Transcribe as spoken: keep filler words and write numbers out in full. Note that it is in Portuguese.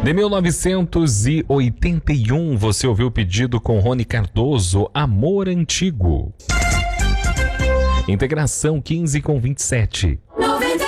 De mil novecentos e oitenta e um, você ouviu o pedido com Rony Cardoso, Amor Antigo. Integração quinze com vinte e sete.